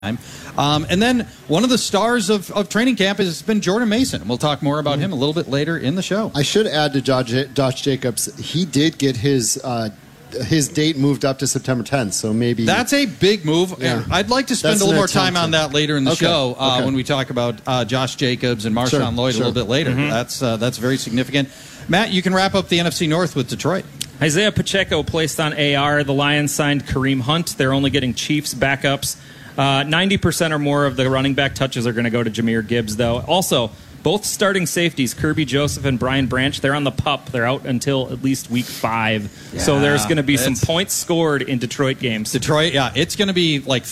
And then one of the stars of training camp has been Jordan Mason. We'll talk more about him a little bit later in the show. I should add to Josh Jacobs, he did get his date moved up to September 10th, so maybe... That's a big move. Yeah. I'd like to spend a little more time on that later in the show when we talk about Josh Jacobs and Marshawn Lloyd a little bit later. That's very significant. Matt, you can wrap up the NFC North with Detroit. Isaiah Pacheco placed on AR. The Lions signed Kareem Hunt. They're only getting Chiefs backups. 90% or more of the running back touches are going to go to Jahmyr Gibbs, though. Also, both starting safeties, Kirby Joseph and Brian Branch, they're on the PUP. They're out until at least week 5. So there's going to be some points scored in Detroit games. Detroit, it's going to be like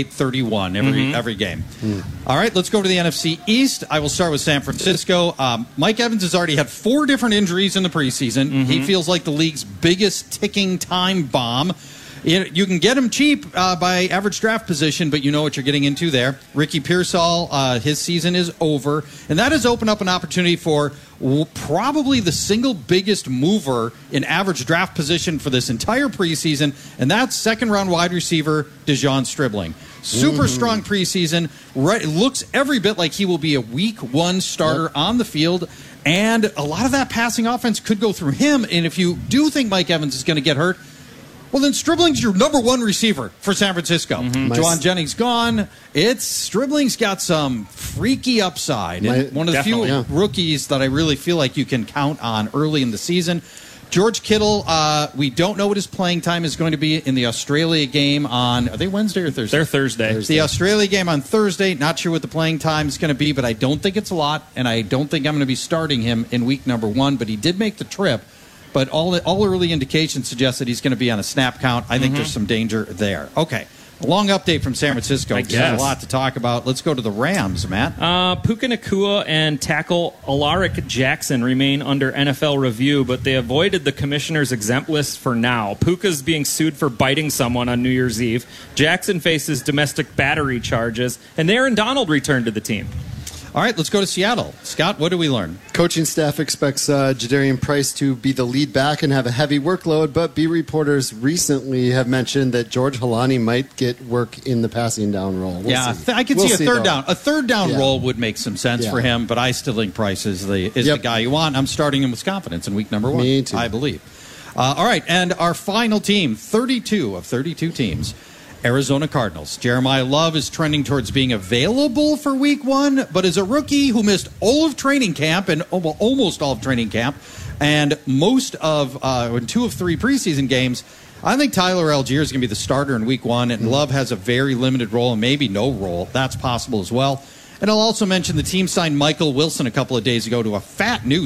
38-31 every game. All right, let's go to the NFC East. I will start with San Francisco. Mike Evans has already had 4 different injuries in the preseason. He feels like the league's biggest ticking time bomb. You can get him cheap by average draft position, but you know what you're getting into there. Ricky Pearsall, his season is over, and that has opened up an opportunity for probably the single biggest mover in average draft position for this entire preseason, and that's second-round wide receiver DeJon Stribling. Super strong preseason. Looks every bit like he will be a week 1 starter on the field, and a lot of that passing offense could go through him, and if you do think Mike Evans is going to get hurt, well, then Stribling's your number 1 receiver for San Francisco. Juwan Jennings gone. Stribling's got some freaky upside. And one of the few rookies that I really feel like you can count on early in the season. George Kittle, we don't know what his playing time is going to be in the Australia game on, are they Wednesday or Thursday? They're Thursday. The Australia game on Thursday, not sure what the playing time is going to be, but I don't think it's a lot, and I don't think I'm going to be starting him in week number 1, but he did make the trip. But all early indications suggest that he's going to be on a snap count. I think there's some danger there. Okay. A long update from San Francisco. There's a lot to talk about. Let's go to the Rams, Matt. Puka Nacua and tackle Alaric Jackson remain under NFL review, but they avoided the commissioner's exempt list for now. Puka's being sued for biting someone on New Year's Eve. Jackson faces domestic battery charges, and Aaron Donald returned to the team. All right, let's go to Seattle. Scott, what do we learn? Coaching staff expects Jadarian Price to be the lead back and have a heavy workload, but beat reporters recently have mentioned that George Halani might get work in the passing down role. I could see a third down. A third down role would make some sense for him, but I still think Price is the guy you want. I'm starting him with confidence in week number 1. Me too. I believe. All right, and our final team, 32 of 32 teams. Arizona Cardinals. Jeremiah Love is trending towards being available for week 1, but as a rookie who missed all of training camp and almost all of training camp and most of 2 of 3 preseason games, I think Tyler Algier is going to be the starter in week 1, and Love has a very limited role and maybe no role. That's possible as well. And I'll also mention the team signed Michael Wilson a couple of days ago to a fat new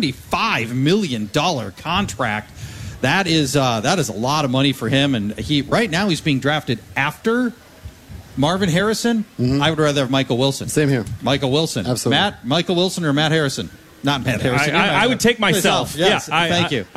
$75 million contract. That is a lot of money for him, and right now he's being drafted after Marvin Harrison. I would rather have Michael Wilson. Same here. Michael Wilson. Absolutely. Michael Wilson or Matt Harrison? Not Matt Harrison. I would take myself. Yes, thank you.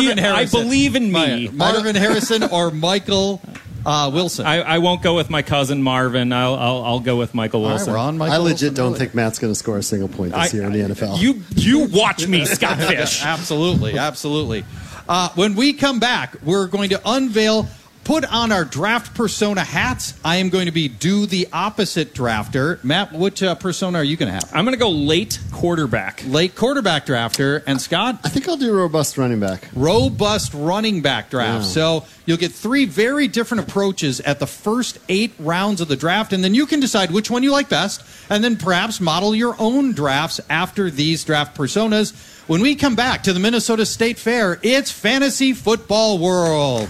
I believe in me. Marvin Harrison or Michael Wilson. I won't go with my cousin Marvin. I'll go with Michael Wilson. All right, we're on Michael I legit Wilson, don't think Matt's going to score a single point this year in the NFL. You watch me, Scott Fish. Absolutely. When we come back, we're going to put on our draft persona hats. I am going to be the opposite drafter. Matt, what persona are you going to have? I'm going to go late quarterback. Late quarterback drafter. And Scott? I think I'll do robust running back. Robust running back draft. So you'll get 3 very different approaches at the first 8 rounds of the draft, and then you can decide which one you like best, and then perhaps model your own drafts after these draft personas. When we come back to the Minnesota State Fair, it's Fantasy Football World.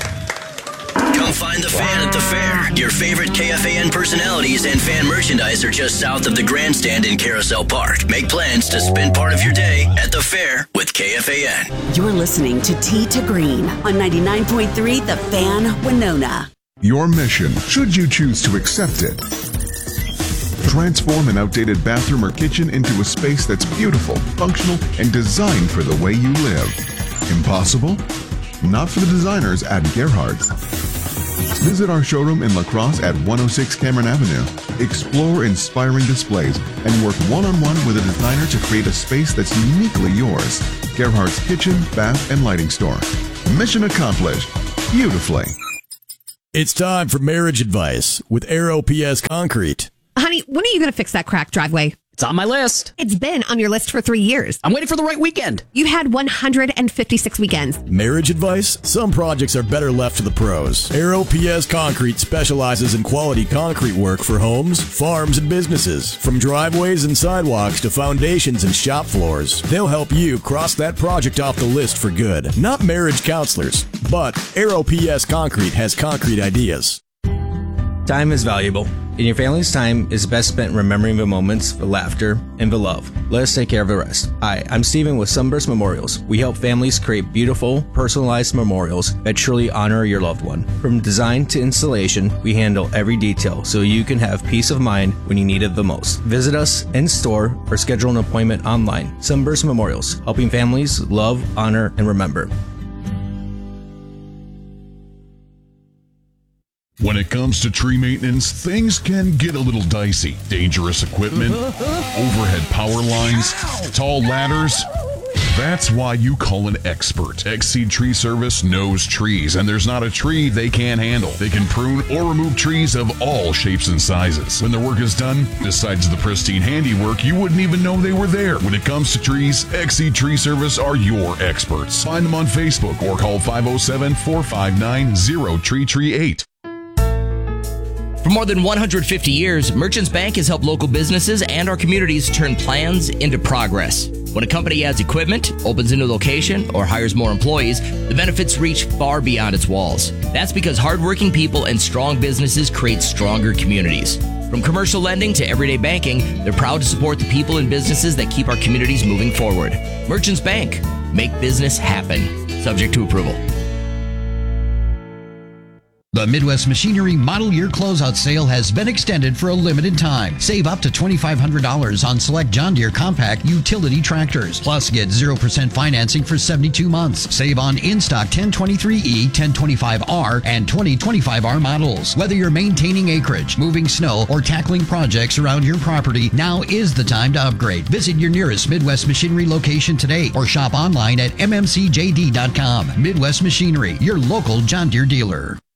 Come find the fan at the fair. Your favorite KFAN personalities and fan merchandise are just south of the grandstand in Carousel Park. Make plans to spend part of your day at the fair with KFAN. You're listening to Tee to Green on 99.3 The Fan, Winona. Your mission, should you choose to accept it. Transform an outdated bathroom or kitchen into a space that's beautiful, functional, and designed for the way you live. Impossible? Not for the designers at Gerhardt's. Visit our showroom in La Crosse at 106 Cameron Avenue. Explore inspiring displays and work one-on-one with a designer to create a space that's uniquely yours. Gerhardt's Kitchen, Bath, and Lighting Store. Mission accomplished. Beautifully. It's time for marriage advice with Aero PS Concrete. Honey, when are you going to fix that cracked driveway? It's on my list. It's been on your list for 3 years. I'm waiting for the right weekend. You had 156 weekends. Marriage advice? Some projects are better left to the pros. Aero PS Concrete specializes in quality concrete work for homes, farms, and businesses. From driveways and sidewalks to foundations and shop floors. They'll help you cross that project off the list for good. Not marriage counselors, but Aero PS Concrete has concrete ideas. Time is valuable, and your family's time is best spent remembering the moments, the laughter, and the love. Let us take care of the rest. Hi, I'm Steven with Sunburst Memorials. We help families create beautiful, personalized memorials that truly honor your loved one. From design to installation, we handle every detail so you can have peace of mind when you need it the most. Visit us in store or schedule an appointment online. Sunburst Memorials, helping families love, honor, and remember. When it comes to tree maintenance, things can get a little dicey. Dangerous equipment, overhead power lines, tall ladders. That's why you call an expert. Exceed Tree Service knows trees, and there's not a tree they can't handle. They can prune or remove trees of all shapes and sizes. When their work is done, besides the pristine handiwork, you wouldn't even know they were there. When it comes to trees, Exceed Tree Service are your experts. Find them on Facebook or call 507-459-0338. For more than 150 years, Merchants Bank has helped local businesses and our communities turn plans into progress. When a company adds equipment, opens a new location, or hires more employees, the benefits reach far beyond its walls. That's because hardworking people and strong businesses create stronger communities. From commercial lending to everyday banking, they're proud to support the people and businesses that keep our communities moving forward. Merchants Bank. Make business happen. Subject to approval. The Midwest Machinery Model Year Closeout Sale has been extended for a limited time. Save up to $2,500 on select John Deere compact utility tractors. Plus, get 0% financing for 72 months. Save on in-stock 1023E, 1025R, and 2025R models. Whether you're maintaining acreage, moving snow, or tackling projects around your property, now is the time to upgrade. Visit your nearest Midwest Machinery location today or shop online at mmcjd.com. Midwest Machinery, your local John Deere dealer.